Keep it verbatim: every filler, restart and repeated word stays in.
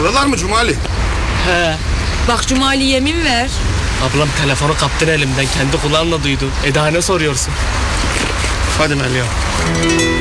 Buralar mı Cumali? He. Bak Cumali yemin ver. Ablam telefonu kaptın elimden. Kendi kulağınla duydum. Eda ne soruyorsun? Hadi Melia.